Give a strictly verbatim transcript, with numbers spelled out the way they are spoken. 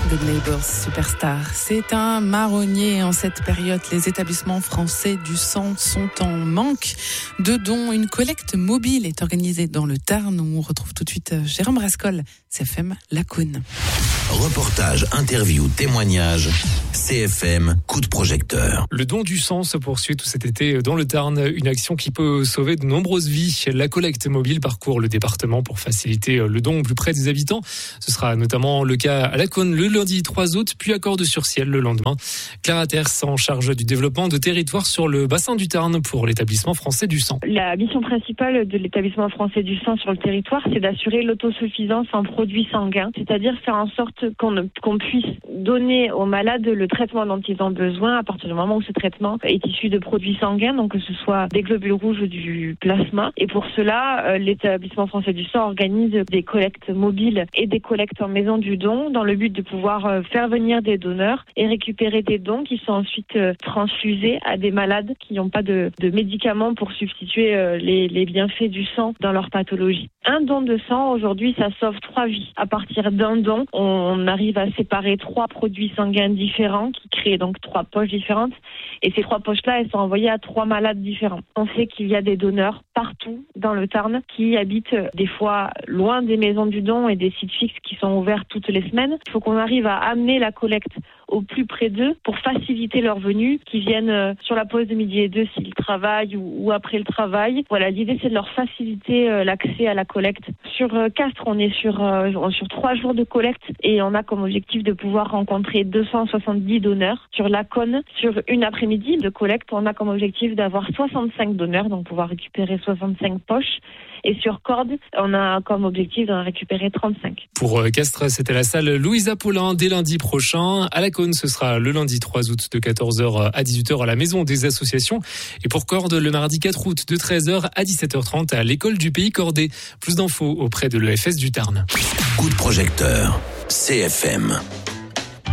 The Neighbors Superstar. C'est un marronnier en cette période. Les établissements français du sang sont en manque de dons. Une collecte mobile est organisée dans le Tarn où on retrouve tout de suite Jérôme Rascol, C F M Lacoune. Reportage, interview, témoignage, C F M, coup de projecteur. Le don du sang se poursuit tout cet été dans le Tarn, une action qui peut sauver de nombreuses vies. La collecte mobile parcourt le département pour faciliter le don au plus près des habitants. Ce sera notamment le cas à Lacoune le lundi trois août, puis à Cordes-sur-Ciel le lendemain. Clara Terce en charge du développement de territoire sur le bassin du Tarn pour l'établissement français du sang. La mission principale de l'établissement français du sang sur le territoire, c'est d'assurer l'autosuffisance en produits sanguins, c'est-à-dire faire en sorte qu'on, qu'on puisse donner aux malades le traitement dont ils ont besoin à partir du moment où ce traitement est issu de produits sanguins, donc que ce soit des globules rouges ou du plasma. Et pour cela, l'établissement français du sang organise des collectes mobiles et des collectes en maison du don dans le but de pouvoir faire venir des donneurs et récupérer des dons qui sont ensuite transfusés à des malades qui n'ont pas de, de médicaments pour substituer les, les bienfaits du sang dans leur pathologie. Un don de sang, aujourd'hui, ça sauve trois vies. À partir d'un don, on arrive à séparer trois produits sanguins différents qui créent donc trois poches différentes. Et ces trois poches-là, elles sont envoyées à trois malades différents. On sait qu'il y a des donneurs partout dans le Tarn qui habitent des fois loin des maisons du don et des sites fixes qui sont ouverts toutes les semaines. Il faut qu'on arrive à amener la collecte au plus près d'eux pour faciliter leur venue, qu'ils viennent sur la pause de midi et deux s'ils travaillent ou, ou après le travail. Voilà, l'idée c'est de leur faciliter euh, l'accès à la collecte. Sur euh, Castres, on est sur, euh, sur trois jours de collecte et on a comme objectif de pouvoir rencontrer deux cent soixante-dix donneurs. Sur Lacoune, sur une après-midi de collecte, on a comme objectif d'avoir soixante-cinq donneurs, donc pouvoir récupérer soixante-cinq poches. Et sur Cordes, on a comme objectif d'en récupérer trente-cinq. Pour Castres, c'était la salle Louisa Paulin dès lundi prochain. À Lacoune, ce sera le lundi trois août de quatorze heures à dix-huit heures à la Maison des Associations. Et pour Cordes, le mardi quatre août de treize heures à dix-sept heures trente à l'École du Pays Cordé. Plus d'infos auprès de l'E F S du Tarn. Coup de projecteur, C F M.